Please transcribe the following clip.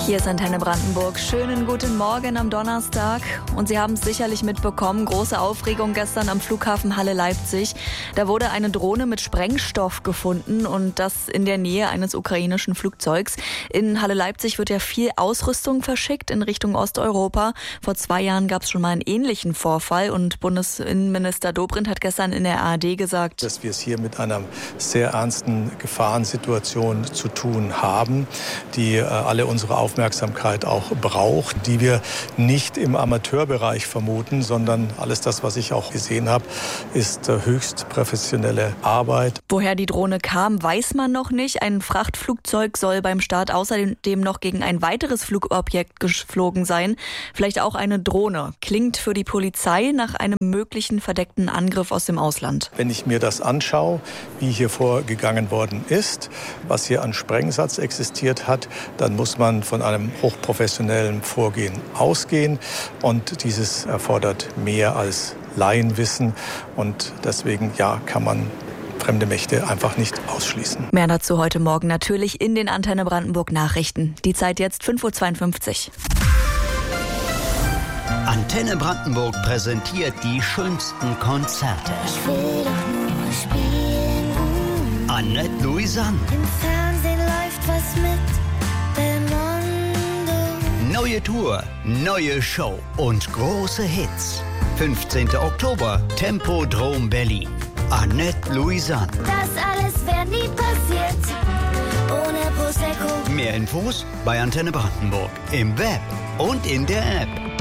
Hier ist Antenne Brandenburg. Schönen guten Morgen am Donnerstag. Und Sie haben es sicherlich mitbekommen, große Aufregung gestern am Flughafen Halle-Leipzig. Da wurde eine Drohne mit Sprengstoff gefunden und das in der Nähe eines ukrainischen Flugzeugs. In Halle-Leipzig wird ja viel Ausrüstung verschickt in Richtung Osteuropa. Vor 2 Jahren gab es schon mal einen ähnlichen Vorfall und Bundesinnenminister Dobrindt hat gestern in der ARD gesagt, dass wir es hier mit einer sehr ernsten Gefahrensituation zu tun haben, die alle unsere Aufmerksamkeit auch braucht, die wir nicht im Amateurbereich vermuten, sondern alles das, was ich auch gesehen habe, ist höchst professionelle Arbeit. Woher die Drohne kam, weiß man noch nicht. Ein Frachtflugzeug soll beim Start außerdem noch gegen ein weiteres Flugobjekt geflogen sein. Vielleicht auch eine Drohne. Klingt für die Polizei nach einem möglichen verdeckten Angriff aus dem Ausland. Wenn ich mir das anschaue, wie hier vorgegangen worden ist, was hier an Sprengsatz existiert hat, dann muss man von einem hochprofessionellen Vorgehen ausgehen. Und dieses erfordert mehr als Laienwissen. Und deswegen, kann man fremde Mächte einfach nicht ausschließen. Mehr dazu heute Morgen natürlich in den Antenne Brandenburg Nachrichten. Die Zeit jetzt 5:52 Uhr. Antenne Brandenburg präsentiert die schönsten Konzerte. Ich will doch nur spielen. Annette Louisanne. Im Fernsehen läuft was mit Belmondo. Neue Tour, neue Show und große Hits. 15. Oktober, Tempodrom Berlin. Annette Louisanne. Das alles wäre nie passiert ohne Prosecco. Mehr Infos bei Antenne Brandenburg im Web und in der App.